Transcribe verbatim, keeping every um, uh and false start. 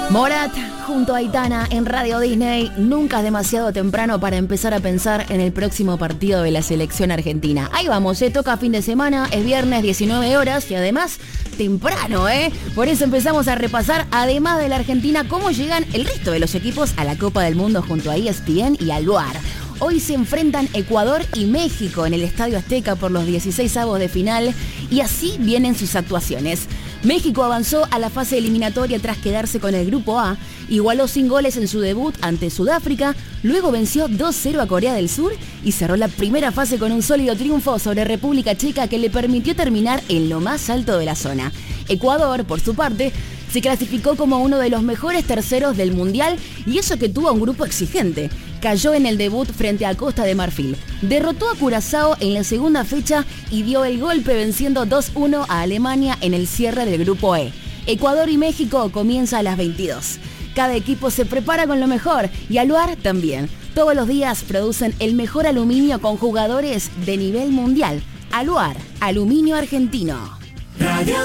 Morat junto a Aitana en Radio Disney. Nunca es demasiado temprano para empezar a pensar en el próximo partido de la selección argentina. Ahí vamos, ¿eh? Toca fin de semana, es viernes, diecinueve horas y además temprano, ¿eh? Por eso empezamos a repasar, además de la Argentina, cómo llegan el resto de los equipos a la Copa del Mundo junto a E S P N y al Luar. Hoy se enfrentan Ecuador y México en el Estadio Azteca por los dieciseisavos de final y así vienen sus actuaciones. México avanzó a la fase eliminatoria tras quedarse con el Grupo A, igualó sin goles en su debut ante Sudáfrica, luego venció dos cero a Corea del Sur y cerró la primera fase con un sólido triunfo sobre República Checa que le permitió terminar en lo más alto de la zona. Ecuador, por su parte, se clasificó como uno de los mejores terceros del Mundial y eso que tuvo a un grupo exigente. Cayó en el debut frente a Costa de Marfil. Derrotó a Curazao en la segunda fecha y dio el golpe venciendo dos uno a Alemania en el cierre del Grupo E. Ecuador y México comienza a las veintidós. Cada equipo se prepara con lo mejor y Aluar también. Todos los días producen el mejor aluminio con jugadores de nivel mundial. Aluar, aluminio argentino. Radio